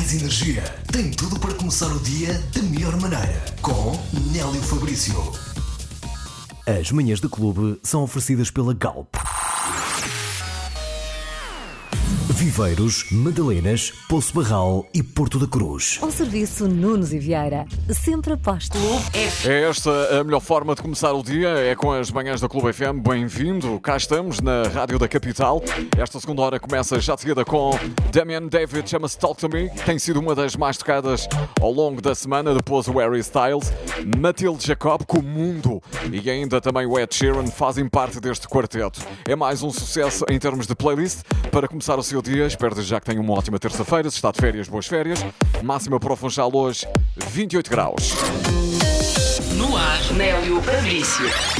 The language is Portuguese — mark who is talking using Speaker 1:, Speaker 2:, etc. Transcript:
Speaker 1: mais energia. Tem tudo para começar o dia da melhor maneira. Com Nélio Fabrício. As manhãs do clube são oferecidas pela Galp. Viveiros, Madalenas, Poço Barral e Porto da Cruz.
Speaker 2: Ao serviço Nunes e Vieira. Sempre aposto.
Speaker 3: É esta a melhor forma de começar o dia, é com as manhãs da Clube FM. Bem-vindo, cá estamos na Rádio da Capital. Esta segunda hora começa já de seguida com Damian David, chama-se Talk to Me. Tem sido uma das mais tocadas ao longo da semana, depois o Harry Styles, Matilde Jacob, com o Mundo e ainda também o Ed Sheeran fazem parte deste quarteto. É mais um sucesso em termos de playlist para começar o seu dia. Espero desde já que tenha uma ótima terça-feira. Se está de férias, boas férias. Máxima para o Funchal hoje, 28 graus.
Speaker 4: No ar, Nélio Fabrício.